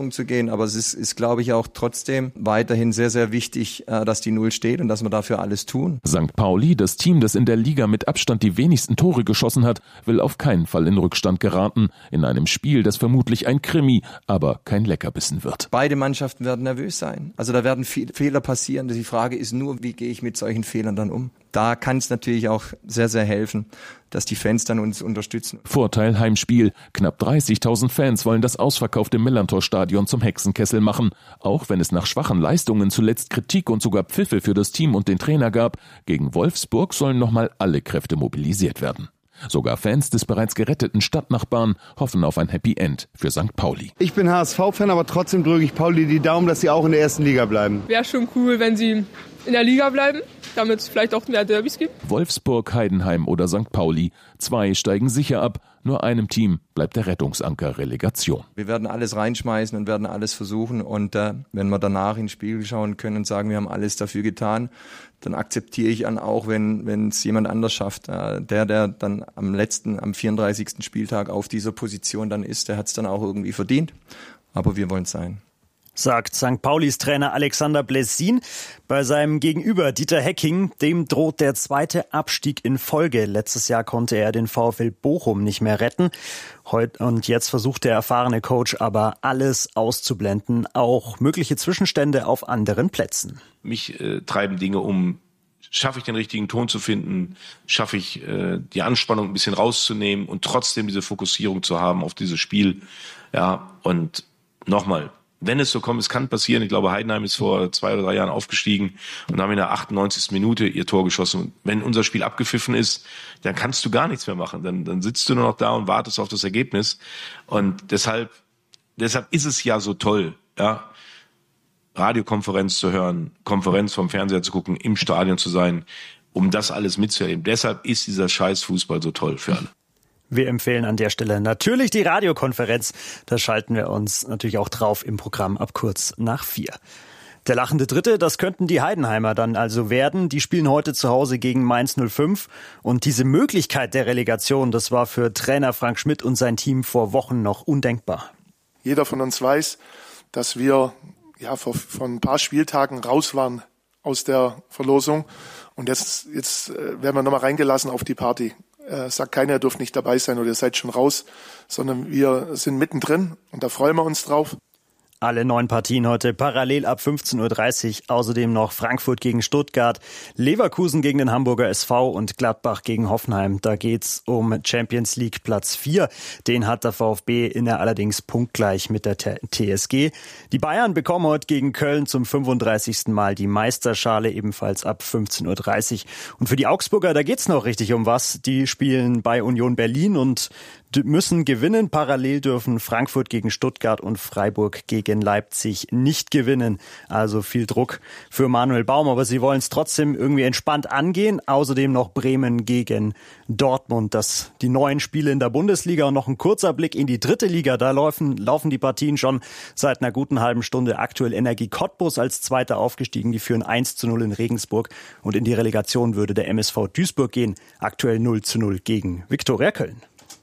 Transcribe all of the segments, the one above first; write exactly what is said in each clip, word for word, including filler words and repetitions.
Führung zu gehen. Aber es ist, ist glaube ich, auch trotzdem weiterhin sehr, sehr wichtig, dass die Null steht und dass wir dafür alles tun. Sankt Pauli, das Team, das in der Liga mit Abstand die wenigsten Tore geschossen hat, will auf keinen Fall in Rückstand geraten. In einem Spiel, das vermutlich ein Krimi, aber kein Leckerbissen wird. Beide Mannschaften werden nervös sein. Also da werden viele Fehler passieren. Die Frage ist nur, wie gehe ich mit solchen Fehlern dann um? Da kann es natürlich auch sehr, sehr helfen, dass die Fans dann uns unterstützen. Vorteil Heimspiel. Knapp dreißigtausend Fans wollen das ausverkaufte Millantor-Stadion zum Hexenkessel machen. Auch wenn es nach schwachen Leistungen zuletzt Kritik und sogar Pfiffe für das Team und den Trainer gab, gegen Wolfsburg sollen nochmal alle Kräfte mobilisiert werden. Sogar Fans des bereits geretteten Stadtnachbarn hoffen auf ein Happy End für Sankt Pauli. Ich bin H S V-Fan, aber trotzdem drücke ich Pauli die Daumen, dass sie auch in der ersten Liga bleiben. Wäre schon cool, wenn sie in der Liga bleiben, damit es vielleicht auch mehr Derbys gibt. Wolfsburg, Heidenheim oder Sankt Pauli. Zwei steigen sicher ab. Nur einem Team bleibt der Rettungsanker Relegation. Wir werden alles reinschmeißen und werden alles versuchen. Und äh, wenn wir danach ins Spiegel schauen können und sagen, wir haben alles dafür getan, dann akzeptiere ich dann auch, wenn wenn es jemand anders schafft. Äh, der, der dann am letzten, am vierunddreißigsten Spieltag auf dieser Position dann ist, der hat es dann auch irgendwie verdient. Aber wir wollen es sein. Sagt Sankt Paulis Trainer Alexander Blessin. Bei seinem Gegenüber Dieter Hecking, dem droht der zweite Abstieg in Folge. Letztes Jahr konnte er den VfL Bochum nicht mehr retten. Heut, und jetzt versucht der erfahrene Coach aber alles auszublenden, auch mögliche Zwischenstände auf anderen Plätzen. Mich äh, treiben Dinge um. Schaffe ich den richtigen Ton zu finden? Schaffe ich äh, die Anspannung ein bisschen rauszunehmen und trotzdem diese Fokussierung zu haben auf dieses Spiel? Ja, und nochmal. Wenn es so kommt, es kann passieren. Ich glaube, Heidenheim ist vor zwei oder drei Jahren aufgestiegen und haben in der achtundneunzigsten Minute ihr Tor geschossen. Und wenn unser Spiel abgepfiffen ist, dann kannst du gar nichts mehr machen. Dann, dann sitzt du nur noch da und wartest auf das Ergebnis. Und deshalb, deshalb ist es ja so toll, ja, Radiokonferenz zu hören, Konferenz vom Fernseher zu gucken, im Stadion zu sein, um das alles mitzuerleben. Deshalb ist dieser scheiß Fußball so toll für alle. Wir empfehlen an der Stelle natürlich die Radiokonferenz. Da schalten wir uns natürlich auch drauf im Programm ab kurz nach vier. Der lachende Dritte, das könnten die Heidenheimer dann also werden. Die spielen heute zu Hause gegen Mainz null fünf. Und diese Möglichkeit der Relegation, das war für Trainer Frank Schmidt und sein Team vor Wochen noch undenkbar. Jeder von uns weiß, dass wir ja vor, vor ein paar Spieltagen raus waren aus der Verlosung. Und jetzt, jetzt werden wir nochmal reingelassen auf die Party. Äh, sagt keiner, ihr dürft nicht dabei sein oder ihr seid schon raus, sondern wir sind mittendrin und da freuen wir uns drauf. Alle neun Partien heute parallel ab fünfzehn Uhr dreißig. Außerdem noch Frankfurt gegen Stuttgart, Leverkusen gegen den Hamburger S V und Gladbach gegen Hoffenheim. Da geht's um Champions League Platz vier. Den hat der VfB inne allerdings punktgleich mit der T S G. Die Bayern bekommen heute gegen Köln zum fünfunddreißigsten Mal die Meisterschale, ebenfalls ab fünfzehn Uhr dreißig. Und für die Augsburger, da geht's noch richtig um was. Die spielen bei Union Berlin und müssen gewinnen. Parallel dürfen Frankfurt gegen Stuttgart und Freiburg gegen Leipzig nicht gewinnen. Also viel Druck für Manuel Baum, aber sie wollen es trotzdem irgendwie entspannt angehen. Außerdem noch Bremen gegen Dortmund. Das die neuen Spiele in der Bundesliga und noch ein kurzer Blick in die dritte Liga. Da laufen, laufen die Partien schon seit einer guten halben Stunde. Aktuell Energie Cottbus als Zweiter aufgestiegen. Die führen eins zu null in Regensburg und in die Relegation würde der M S V Duisburg gehen. Aktuell null zu null gegen Viktoria Köln.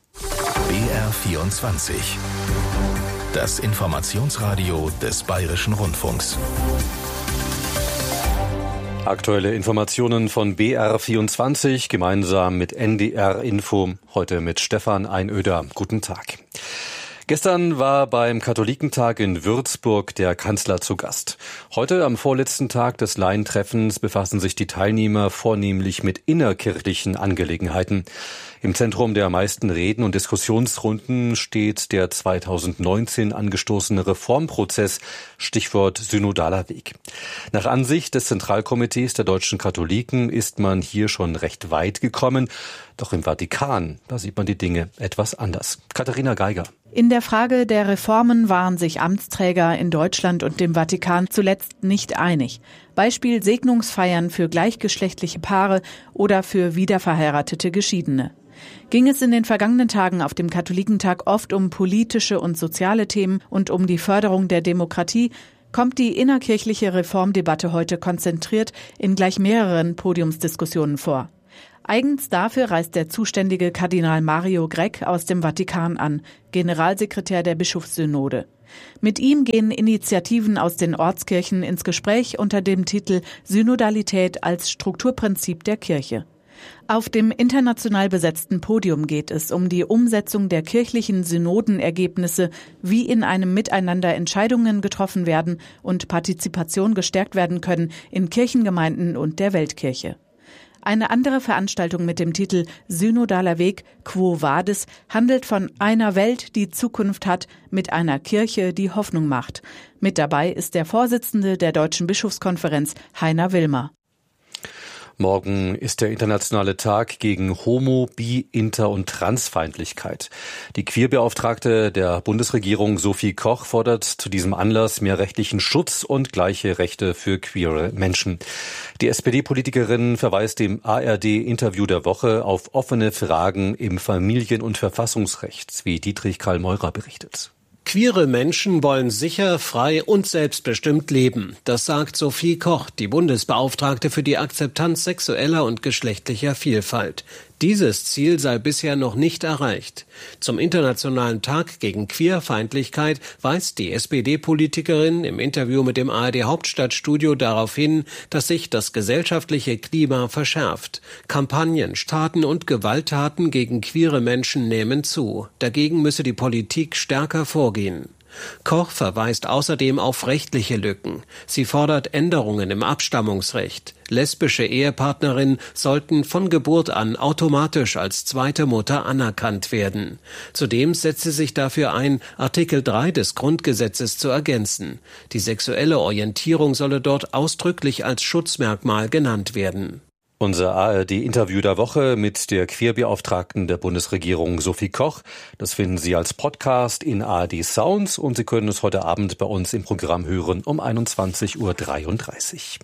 B R vierundzwanzig. Das Informationsradio des Bayerischen Rundfunks. Aktuelle Informationen von B R vierundzwanzig gemeinsam mit N D R Info. Heute mit Stefan Einöder. Guten Tag. Gestern war beim Katholikentag in Würzburg der Kanzler zu Gast. Heute, am vorletzten Tag des Laientreffens, befassen sich die Teilnehmer vornehmlich mit innerkirchlichen Angelegenheiten. Im Zentrum der meisten Reden und Diskussionsrunden steht der zweitausendneunzehn angestoßene Reformprozess, Stichwort synodaler Weg. Nach Ansicht des Zentralkomitees der deutschen Katholiken ist man hier schon recht weit gekommen. Doch im Vatikan, da sieht man die Dinge etwas anders. Katharina Geiger. In der Frage der Reformen waren sich Amtsträger in Deutschland und dem Vatikan zuletzt nicht einig. Beispiel Segnungsfeiern für gleichgeschlechtliche Paare oder für wiederverheiratete Geschiedene. Ging es in den vergangenen Tagen auf dem Katholikentag oft um politische und soziale Themen und um die Förderung der Demokratie, kommt die innerkirchliche Reformdebatte heute konzentriert in gleich mehreren Podiumsdiskussionen vor. Eigens dafür reist der zuständige Kardinal Mario Grech aus dem Vatikan an, Generalsekretär der Bischofssynode. Mit ihm gehen Initiativen aus den Ortskirchen ins Gespräch unter dem Titel Synodalität als Strukturprinzip der Kirche. Auf dem international besetzten Podium geht es um die Umsetzung der kirchlichen Synodenergebnisse, wie in einem Miteinander Entscheidungen getroffen werden und Partizipation gestärkt werden können in Kirchengemeinden und der Weltkirche. Eine andere Veranstaltung mit dem Titel Synodaler Weg Quo Vadis handelt von einer Welt, die Zukunft hat, mit einer Kirche, die Hoffnung macht. Mit dabei ist der Vorsitzende der Deutschen Bischofskonferenz, Heiner Willmer. Morgen ist der internationale Tag gegen Homo-, Bi-, Inter- und Transfeindlichkeit. Die Queerbeauftragte der Bundesregierung Sophie Koch fordert zu diesem Anlass mehr rechtlichen Schutz und gleiche Rechte für queere Menschen. Die S P D-Politikerin verweist im A R D-Interview der Woche auf offene Fragen im Familien- und Verfassungsrecht, wie Dietrich Karl Meurer berichtet. Queere Menschen wollen sicher, frei und selbstbestimmt leben. Das sagt Sophie Koch, die Bundesbeauftragte für die Akzeptanz sexueller und geschlechtlicher Vielfalt. Dieses Ziel sei bisher noch nicht erreicht. Zum Internationalen Tag gegen Queerfeindlichkeit weist die S P D-Politikerin im Interview mit dem A R D-Hauptstadtstudio darauf hin, dass sich das gesellschaftliche Klima verschärft. Kampagnen, Taten und Gewalttaten gegen queere Menschen nehmen zu. Dagegen müsse die Politik stärker vorgehen. Koch verweist außerdem auf rechtliche Lücken. Sie fordert Änderungen im Abstammungsrecht. Lesbische Ehepartnerinnen sollten von Geburt an automatisch als zweite Mutter anerkannt werden. Zudem setzt sie sich dafür ein, Artikel drei des Grundgesetzes zu ergänzen. Die sexuelle Orientierung solle dort ausdrücklich als Schutzmerkmal genannt werden. Unser A R D-Interview der Woche mit der Queerbeauftragten der Bundesregierung Sophie Koch. Das finden Sie als Podcast in A R D Sounds und Sie können es heute Abend bei uns im Programm hören um einundzwanzig Uhr dreiunddreißig.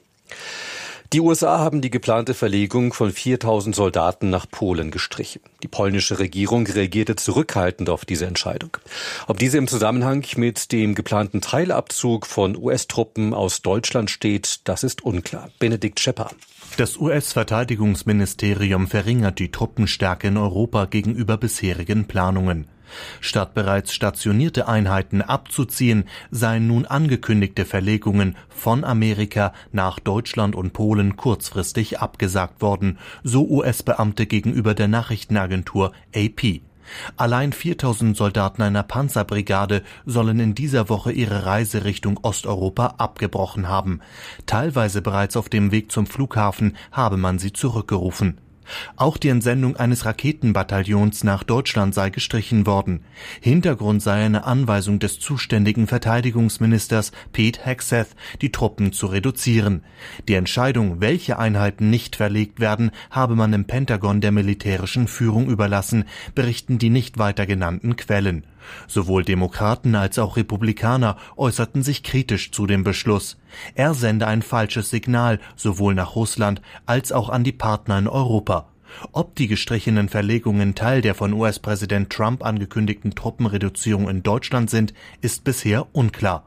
Die U S A haben die geplante Verlegung von viertausend Soldaten nach Polen gestrichen. Die polnische Regierung reagierte zurückhaltend auf diese Entscheidung. Ob diese im Zusammenhang mit dem geplanten Teilabzug von U S-Truppen aus Deutschland steht, das ist unklar. Benedikt Schepper. Das U S-Verteidigungsministerium verringert die Truppenstärke in Europa gegenüber bisherigen Planungen. Statt bereits stationierte Einheiten abzuziehen, seien nun angekündigte Verlegungen von Amerika nach Deutschland und Polen kurzfristig abgesagt worden, so U S-Beamte gegenüber der Nachrichtenagentur A P. Allein viertausend Soldaten einer Panzerbrigade sollen in dieser Woche ihre Reise Richtung Osteuropa abgebrochen haben. Teilweise bereits auf dem Weg zum Flughafen habe man sie zurückgerufen. Auch die Entsendung eines Raketenbataillons nach Deutschland sei gestrichen worden. Hintergrund sei eine Anweisung des zuständigen Verteidigungsministers Pete Hegseth, die Truppen zu reduzieren. Die Entscheidung, welche Einheiten nicht verlegt werden, habe man im Pentagon der militärischen Führung überlassen, berichten die nicht weiter genannten Quellen. Sowohl Demokraten als auch Republikaner äußerten sich kritisch zu dem Beschluss. Er sende ein falsches Signal sowohl nach Russland als auch an die Partner in Europa. Ob die gestrichenen Verlegungen Teil der von U S-Präsident Trump angekündigten Truppenreduzierung in Deutschland sind, ist bisher unklar.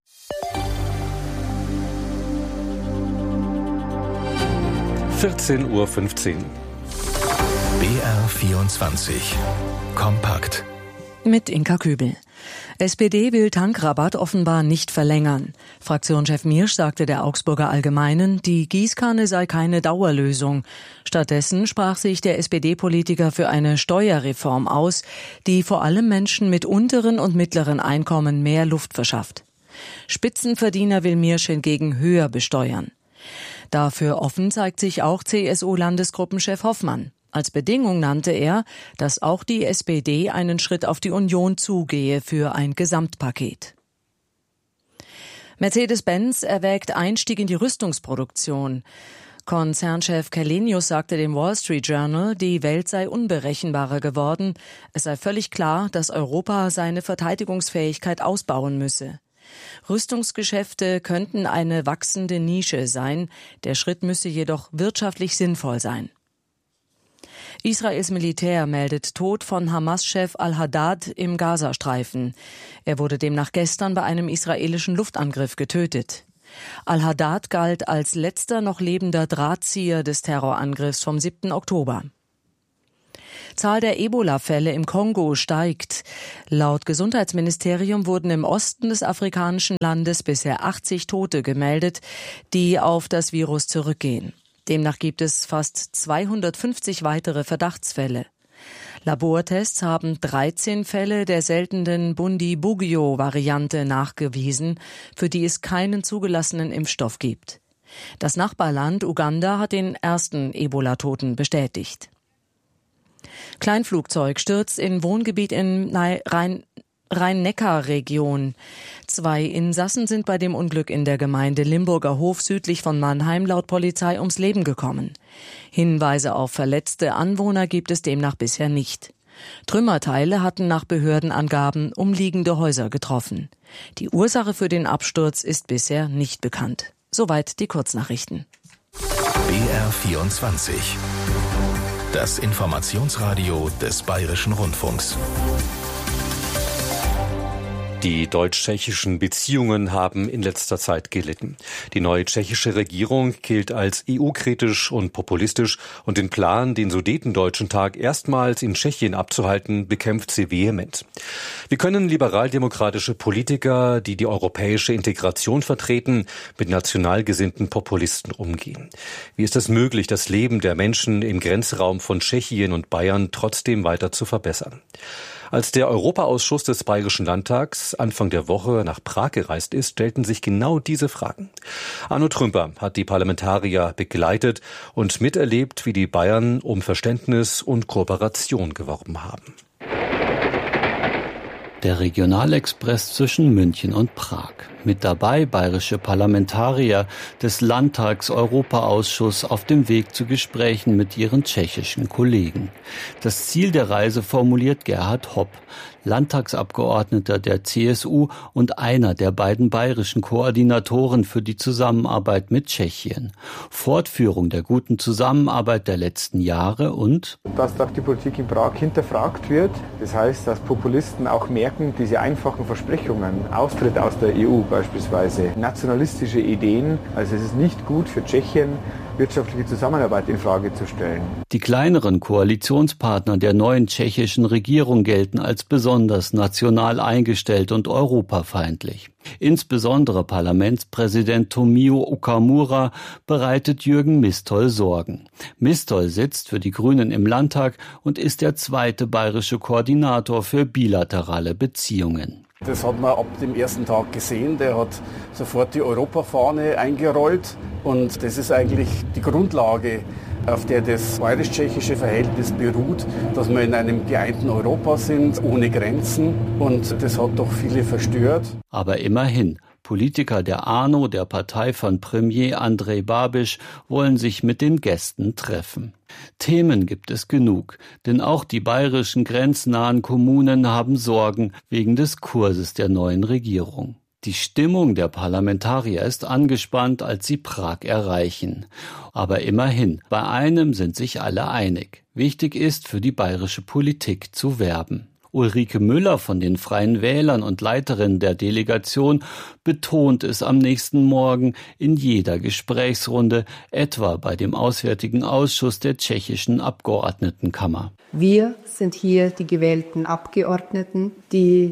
vierzehn Uhr fünfzehn. B R vierundzwanzig. Kompakt. Mit Inka Kübel. S P D will Tankrabatt offenbar nicht verlängern. Fraktionschef Miersch sagte der Augsburger Allgemeinen, die Gießkanne sei keine Dauerlösung. Stattdessen sprach sich der S P D-Politiker für eine Steuerreform aus, die vor allem Menschen mit unteren und mittleren Einkommen mehr Luft verschafft. Spitzenverdiener will Miersch hingegen höher besteuern. Dafür offen zeigt sich auch C S U-Landesgruppenchef Hoffmann. Als Bedingung nannte er, dass auch die S P D einen Schritt auf die Union zugehe für ein Gesamtpaket. Mercedes-Benz erwägt Einstieg in die Rüstungsproduktion. Konzernchef Källenius sagte dem Wall Street Journal, die Welt sei unberechenbarer geworden. Es sei völlig klar, dass Europa seine Verteidigungsfähigkeit ausbauen müsse. Rüstungsgeschäfte könnten eine wachsende Nische sein. Der Schritt müsse jedoch wirtschaftlich sinnvoll sein. Israels Militär meldet Tod von Hamas-Chef al-Haddad im Gazastreifen. Er wurde demnach gestern bei einem israelischen Luftangriff getötet. Al-Haddad galt als letzter noch lebender Drahtzieher des Terrorangriffs vom siebten Oktober. Zahl der Ebola-Fälle im Kongo steigt. Laut Gesundheitsministerium wurden im Osten des afrikanischen Landes bisher achtzig Tote gemeldet, die auf das Virus zurückgehen. Demnach gibt es fast zweihundertfünfzig weitere Verdachtsfälle. Labortests haben dreizehn Fälle der seltenen Bundibugyo-Variante nachgewiesen, für die es keinen zugelassenen Impfstoff gibt. Das Nachbarland Uganda hat den ersten Ebola-Toten bestätigt. Kleinflugzeug stürzt in Wohngebiet in Rhein Rhein-Neckar-Region. Zwei Insassen sind bei dem Unglück in der Gemeinde Limburger Hof südlich von Mannheim laut Polizei ums Leben gekommen. Hinweise auf verletzte Anwohner gibt es demnach bisher nicht. Trümmerteile hatten nach Behördenangaben umliegende Häuser getroffen. Die Ursache für den Absturz ist bisher nicht bekannt. Soweit die Kurznachrichten. B R vierundzwanzig. Das Informationsradio des Bayerischen Rundfunks. Die deutsch-tschechischen Beziehungen haben in letzter Zeit gelitten. Die neue tschechische Regierung gilt als E U-kritisch und populistisch und den Plan, den Sudetendeutschen Tag erstmals in Tschechien abzuhalten, bekämpft sie vehement. Wie können liberaldemokratische Politiker, die die europäische Integration vertreten, mit national gesinnten Populisten umgehen? Wie ist es möglich, das Leben der Menschen im Grenzraum von Tschechien und Bayern trotzdem weiter zu verbessern? Als der Europaausschuss des Bayerischen Landtags Anfang der Woche nach Prag gereist ist, stellten sich genau diese Fragen. Arno Trümper hat die Parlamentarier begleitet und miterlebt, wie die Bayern um Verständnis und Kooperation geworben haben. Der Regionalexpress zwischen München und Prag. Mit dabei bayerische Parlamentarier des Landtags Europaausschuss auf dem Weg zu Gesprächen mit ihren tschechischen Kollegen. Das Ziel der Reise formuliert Gerhard Hopp, Landtagsabgeordneter der C S U und einer der beiden bayerischen Koordinatoren für die Zusammenarbeit mit Tschechien. Fortführung der guten Zusammenarbeit der letzten Jahre und dass auch die Politik in Prag hinterfragt wird. Das heißt, dass Populisten auch merken, diese einfachen Versprechungen, Austritt aus der E U beispielsweise, nationalistische Ideen, also es ist nicht gut für Tschechien, wirtschaftliche Zusammenarbeit in Frage zu stellen. Die kleineren Koalitionspartner der neuen tschechischen Regierung gelten als besonders national eingestellt und europafeindlich. Insbesondere Parlamentspräsident Tomio Okamura bereitet Jürgen Mistol Sorgen. Mistol sitzt für die Grünen im Landtag und ist der zweite bayerische Koordinator für bilaterale Beziehungen. Das hat man ab dem ersten Tag gesehen. Der hat sofort die Europafahne eingerollt. Und das ist eigentlich die Grundlage, auf der das bayerisch-tschechische Verhältnis beruht, dass wir in einem geeinten Europa sind, ohne Grenzen. Und das hat doch viele verstört. Aber immerhin. Politiker der ANO, der Partei von Premier Andrej Babiš, wollen sich mit den Gästen treffen. Themen gibt es genug, denn auch die bayerischen grenznahen Kommunen haben Sorgen wegen des Kurses der neuen Regierung. Die Stimmung der Parlamentarier ist angespannt, als sie Prag erreichen. Aber immerhin, bei einem sind sich alle einig. Wichtig ist, für die bayerische Politik zu werben. Ulrike Müller von den Freien Wählern und Leiterin der Delegation betont es am nächsten Morgen in jeder Gesprächsrunde, etwa bei dem Auswärtigen Ausschuss der tschechischen Abgeordnetenkammer. Wir sind hier die gewählten Abgeordneten, die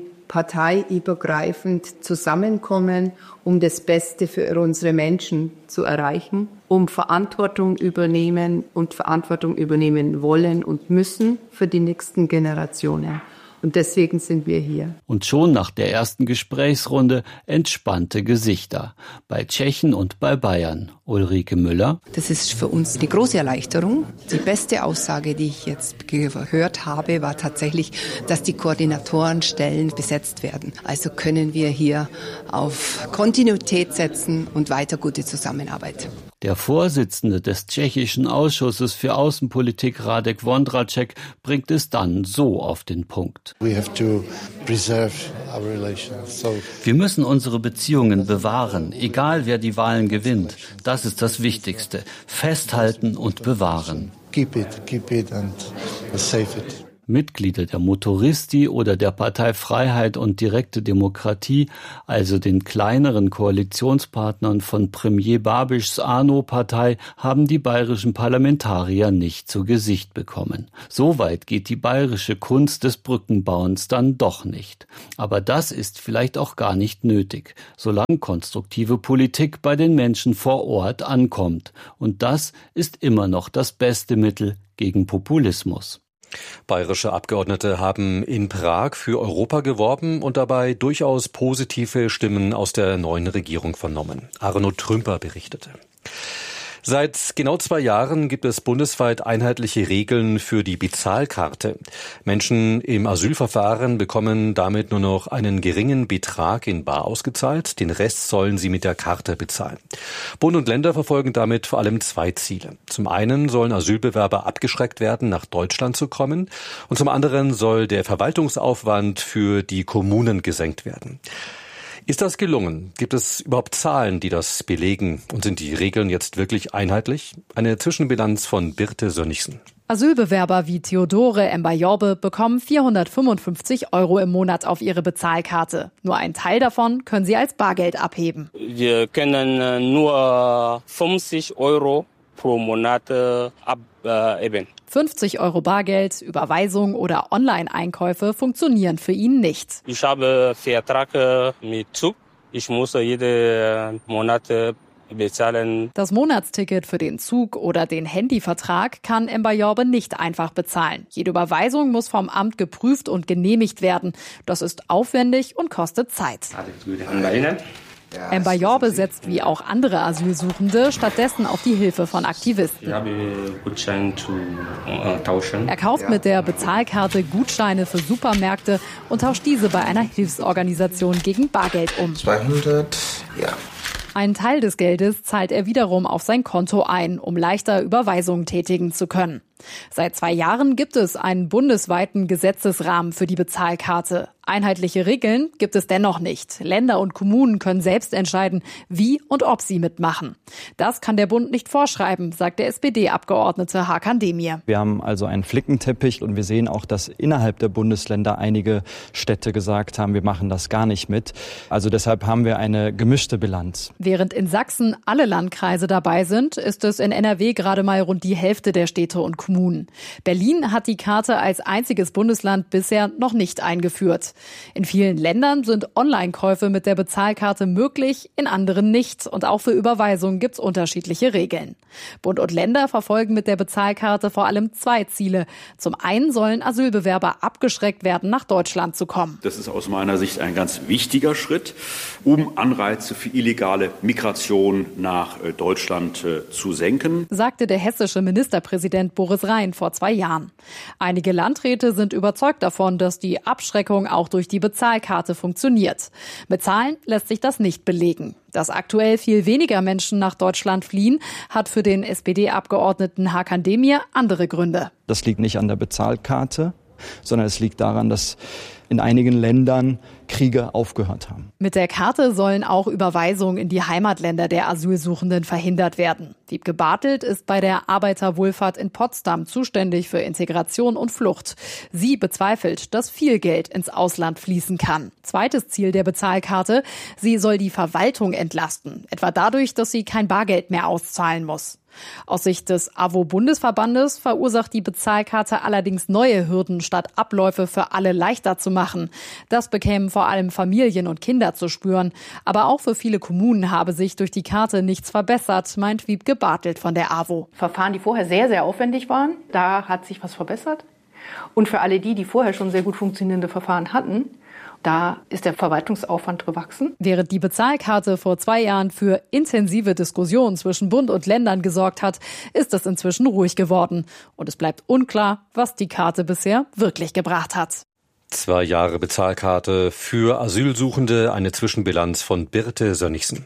parteiübergreifend zusammenkommen, um das Beste für unsere Menschen zu erreichen, um Verantwortung übernehmen und Verantwortung übernehmen wollen und müssen für die nächsten Generationen. Und deswegen sind wir hier. Und schon nach der ersten Gesprächsrunde entspannte Gesichter. Bei Tschechen und bei Bayern. Ulrike Müller. Das ist für uns eine große Erleichterung. Die beste Aussage, die ich jetzt gehört habe, war tatsächlich, dass die Koordinatorenstellen besetzt werden. Also können wir hier auf Kontinuität setzen und weiter gute Zusammenarbeit. Der Vorsitzende des tschechischen Ausschusses für Außenpolitik, Radek Vondracek, bringt es dann so auf den Punkt. Wir müssen unsere Beziehungen bewahren, egal wer die Wahlen gewinnt. Das ist das Wichtigste. Festhalten und bewahren. Keep it, keep it and save it. Mitglieder der Motoristi oder der Partei Freiheit und Direkte Demokratie, also den kleineren Koalitionspartnern von Premier Babischs ANO-Partei, haben die bayerischen Parlamentarier nicht zu Gesicht bekommen. So weit geht die bayerische Kunst des Brückenbauens dann doch nicht. Aber das ist vielleicht auch gar nicht nötig, solange konstruktive Politik bei den Menschen vor Ort ankommt. Und das ist immer noch das beste Mittel gegen Populismus. Bayerische Abgeordnete haben in Prag für Europa geworben und dabei durchaus positive Stimmen aus der neuen Regierung vernommen. Arno Trümper berichtete. Seit genau zwei Jahren gibt es bundesweit einheitliche Regeln für die Bezahlkarte. Menschen im Asylverfahren bekommen damit nur noch einen geringen Betrag in bar ausgezahlt. Den Rest sollen sie mit der Karte bezahlen. Bund und Länder verfolgen damit vor allem zwei Ziele. Zum einen sollen Asylbewerber abgeschreckt werden, nach Deutschland zu kommen. Und zum anderen soll der Verwaltungsaufwand für die Kommunen gesenkt werden. Ist das gelungen? Gibt es überhaupt Zahlen, die das belegen? Und sind die Regeln jetzt wirklich einheitlich? Eine Zwischenbilanz von Birte Sönnigsen. Asylbewerber wie Theodore Mbayorbe bekommen vierhundertfünfundfünfzig Euro im Monat auf ihre Bezahlkarte. Nur ein Teil davon können sie als Bargeld abheben. Wir können nur fünfzig Euro pro Monat abheben. fünfzig Euro Bargeld, Überweisung oder Online-Einkäufe funktionieren für ihn nicht. Ich habe Vertrag mit Zug. Ich muss jeden Monat bezahlen. Das Monatsticket für den Zug oder den Handyvertrag kann Mbayorbe nicht einfach bezahlen. Jede Überweisung muss vom Amt geprüft und genehmigt werden. Das ist aufwendig und kostet Zeit. Mbayorbe setzt wie auch andere Asylsuchende stattdessen auf die Hilfe von Aktivisten. Ich habe Gutscheine zu äh, tauschen. Er kauft mit der Bezahlkarte Gutscheine für Supermärkte und tauscht diese bei einer Hilfsorganisation gegen Bargeld um. zweihundert, ja. Einen Teil des Geldes zahlt er wiederum auf sein Konto ein, um leichter Überweisungen tätigen zu können. Seit zwei Jahren gibt es einen bundesweiten Gesetzesrahmen für die Bezahlkarte. Einheitliche Regeln gibt es dennoch nicht. Länder und Kommunen können selbst entscheiden, wie und ob sie mitmachen. Das kann der Bund nicht vorschreiben, sagt der S P D-Abgeordnete Hakan Demir. Wir haben also einen Flickenteppich und wir sehen auch, dass innerhalb der Bundesländer einige Städte gesagt haben, wir machen das gar nicht mit. Also deshalb haben wir eine gemischte Bilanz. Während in Sachsen alle Landkreise dabei sind, ist es in N R W gerade mal rund die Hälfte der Städte und Kommunen. Berlin hat die Karte als einziges Bundesland bisher noch nicht eingeführt. In vielen Ländern sind Online-Käufe mit der Bezahlkarte möglich, in anderen nicht. Und auch für Überweisungen gibt es unterschiedliche Regeln. Bund und Länder verfolgen mit der Bezahlkarte vor allem zwei Ziele. Zum einen sollen Asylbewerber abgeschreckt werden, nach Deutschland zu kommen. Das ist aus meiner Sicht ein ganz wichtiger Schritt, um Anreize für illegale Migration nach Deutschland zu senken, sagte der hessische Ministerpräsident Boris Rhein vor zwei Jahren. Einige Landräte sind überzeugt davon, dass die Abschreckung auch durch die Bezahlkarte funktioniert. Mit Zahlen lässt sich das nicht belegen. Dass aktuell viel weniger Menschen nach Deutschland fliehen, hat für den S P D-Abgeordneten Hakan Demir andere Gründe. Das liegt nicht an der Bezahlkarte, sondern es liegt daran, dass in einigen Ländern Kriege aufgehört haben. Mit der Karte sollen auch Überweisungen in die Heimatländer der Asylsuchenden verhindert werden. Wiebke Bartelt ist bei der Arbeiterwohlfahrt in Potsdam zuständig für Integration und Flucht. Sie bezweifelt, dass viel Geld ins Ausland fließen kann. Zweites Ziel der Bezahlkarte: Sie soll die Verwaltung entlasten, etwa dadurch, dass sie kein Bargeld mehr auszahlen muss. Aus Sicht des A W O-Bundesverbandes verursacht die Bezahlkarte allerdings neue Hürden, statt Abläufe für alle leichter zu machen. Das bekämen vor allem Familien und Kinder zu spüren. Aber auch für viele Kommunen habe sich durch die Karte nichts verbessert, meint Wiebke Bartelt von der A W O. Verfahren, die vorher sehr, sehr aufwendig waren, da hat sich was verbessert. Und für alle die, die vorher schon sehr gut funktionierende Verfahren hatten, da ist der Verwaltungsaufwand gewachsen. Während die Bezahlkarte vor zwei Jahren für intensive Diskussionen zwischen Bund und Ländern gesorgt hat, ist es inzwischen ruhig geworden. Und es bleibt unklar, was die Karte bisher wirklich gebracht hat. Zwei Jahre Bezahlkarte für Asylsuchende, eine Zwischenbilanz von Birte Sönnigsen.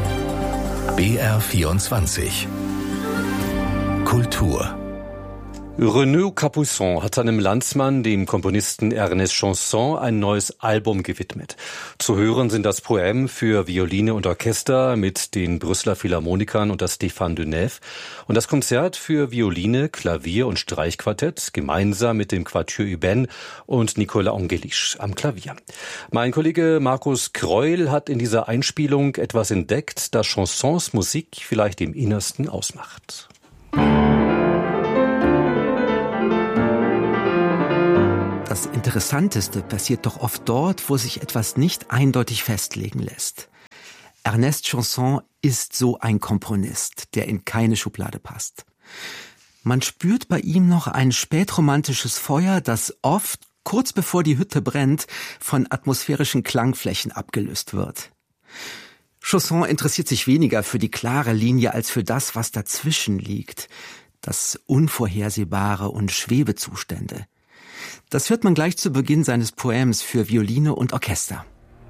B R vierundzwanzig Kultur. Renaud Capuçon hat seinem Landsmann, dem Komponisten Ernest Chansson, ein neues Album gewidmet. Zu hören sind das Poème für Violine und Orchester mit den Brüsseler Philharmonikern und das Stéphane Denève und das Konzert für Violine, Klavier und Streichquartett gemeinsam mit dem Quatuor Huben und Nicolas Angelis am Klavier. Mein Kollege Markus Kreul hat in dieser Einspielung etwas entdeckt, das Chansons Musik vielleicht im Innersten ausmacht. Das Interessanteste passiert doch oft dort, wo sich etwas nicht eindeutig festlegen lässt. Ernest Chansson ist so ein Komponist, der in keine Schublade passt. Man spürt bei ihm noch ein spätromantisches Feuer, das oft, kurz bevor die Hütte brennt, von atmosphärischen Klangflächen abgelöst wird. Chansson interessiert sich weniger für die klare Linie als für das, was dazwischen liegt, das Unvorhersehbare und Schwebezustände. Das hört man gleich zu Beginn seines Poems für Violine und Orchester.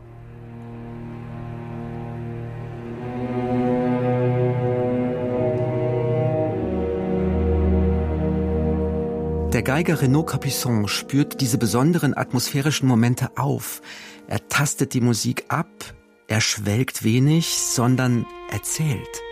Der Geiger Renaud Capuçon spürt diese besonderen atmosphärischen Momente auf. Er tastet die Musik ab, er schwelgt wenig, sondern erzählt.